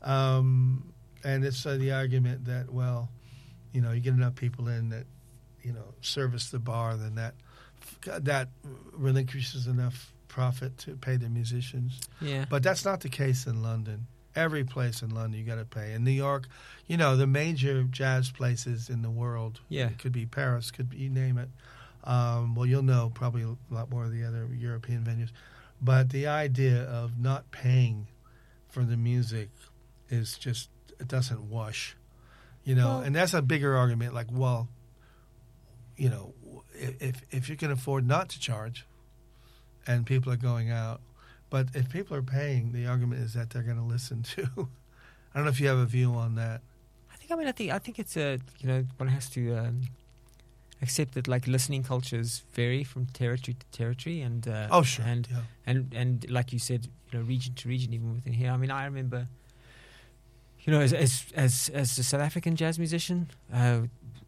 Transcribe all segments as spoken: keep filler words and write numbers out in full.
Um, and it's uh, the argument that, well, you know, you get enough people in that, you know, service the bar, then that that relinquishes enough profit to pay the musicians. Yeah. But that's not the case in London. Every place in London you got to pay. In New York, you know, the major jazz places in the world. Yeah. It could be Paris, could be, you name it. Um, well, you'll know probably a lot more of the other European venues. But the idea of not paying for the music is just, it doesn't wash. You know, Well, and that's a bigger argument. Like, well, you know, if if you can afford not to charge and people are going out, but if people are paying, the argument is that they're going to listen to. I don't know if you have a view on that. I think I mean I think I think it's a you know one has to um, accept that like listening cultures vary from territory to territory and uh, Oh, sure. and Yeah. and and like you said, you know, region to region, even within here. I mean, I remember, you know, as as as, as a South African jazz musician, uh,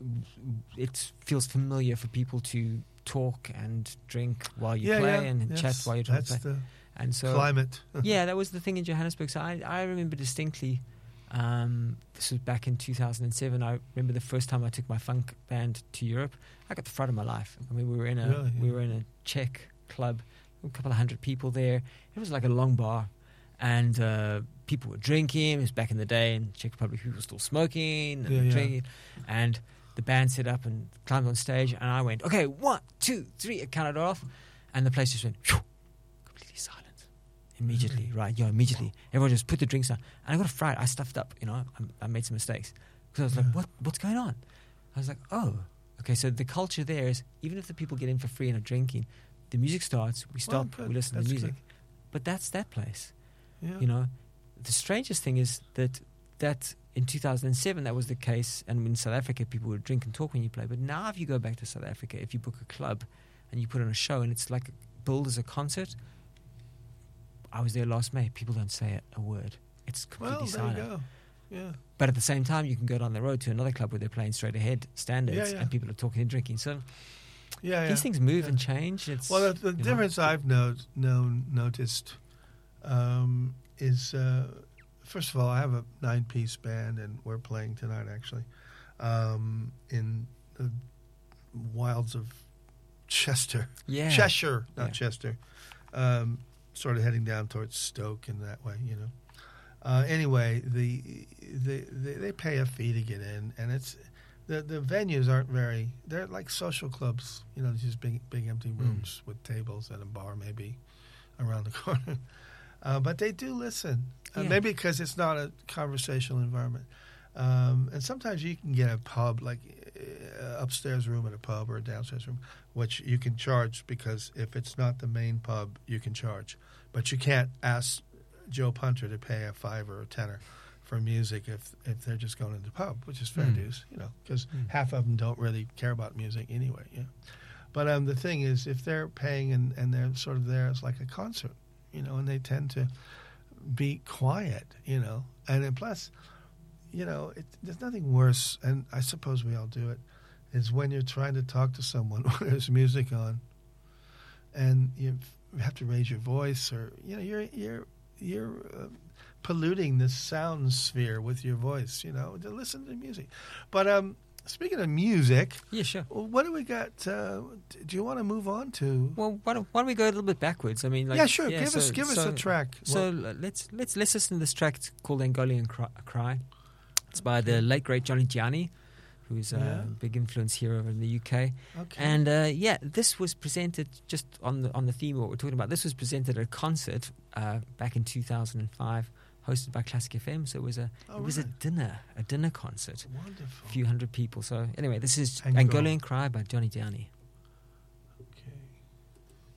it feels familiar for people to talk and drink while you Yeah, play yeah. and Yes, chat while you're trying to that's play. the And so climate. yeah, that was the thing in Johannesburg. So I, I remember distinctly, um, this was back in two thousand seven. I remember the first time I took my funk band to Europe. I got the fright of my life. I mean, we were in a Really, yeah. we were in a Czech club, a couple of hundred people there. It was like a long bar, and uh, people were drinking. It was back in the day in Czech Republic. People were still smoking and Yeah, yeah. drinking, and the band set up and climbed on stage. And I went, okay, one, two, three. I counted off, and the place just went phew, completely silent. Immediately, right? Yeah, immediately. Everyone just put the drinks down. And I got a fright. I stuffed up, you know. I, I made some mistakes. Because I was like, Yeah. what? what's going on? I was like, oh. Okay, so the culture there is, even if the people get in for free and are drinking, the music starts, we stop, good. we listen That's to the music. good. But that's that place, Yeah. you know. The strangest thing is that that in two thousand seven, that was the case. And in South Africa, people would drink and talk when you play. But now if you go back to South Africa, if you book a club and you put on a show and it's like billed as a concert, I was there last May. People don't say a word. It's completely Well, there silent. you go. Yeah. But at the same time, you can go down the road to another club where they're playing straight ahead standards, Yeah, yeah. and people are talking and drinking. So Yeah, yeah. these things move yeah. and change. It's, Well, the, the you know. difference I've no, known, noticed um, is, uh, first of all, I have a nine-piece band, and we're playing tonight, actually, um, in the wilds of Chester. Yeah. Cheshire, not Yeah. Chester. Um, sort of heading down towards Stoke in that way, you know. Uh, anyway, the, the, the they pay a fee to get in, and it's the the venues aren't very. They're like social clubs, you know, just big big empty rooms with tables and a bar maybe around the corner. Uh, but they do listen, uh, Yeah. maybe because it's not a conversational environment. Um, and sometimes you can get a pub, like uh, upstairs room at a pub or a downstairs room, which you can charge because if it's not the main pub, you can charge. But you can't ask Joe Punter to pay a five or a tenner for music if if they're just going to the pub, which is fair Mm. dues, you know, because Mm. half of them don't really care about music anyway. Yeah. But um, the thing is, if they're paying and, and they're sort of there, it's like a concert, you know, and they tend to be quiet, you know, and then plus, you know, it, there's nothing worse, and I suppose we all do it, is when you're trying to talk to someone when there's music on, and you have to raise your voice, or you know, you're you're you're uh, polluting the sound sphere with your voice, you know, to listen to music. But um, speaking of music, Yeah, sure. what do we got? Uh, do you want to move on to? Well, why don't, why don't we go a little bit backwards? I mean, like, yeah, sure. give so- us give us so- a track. So Well, uh, let's let's let's listen to this track. It's called Angolan Cry. Cry. It's by the late great Johnny Gianni, who's a Yeah. big influence here over in the U K. okay. And uh, yeah, this was presented just on the on the theme of what we're talking about. This was presented at a concert uh, back in two thousand five, hosted by Classic F M. So it was a Oh, it was a right. dinner a dinner concert, Wonderful. a few hundred people. So anyway, this is Angola. Angolan Cry by Johnny Gianni.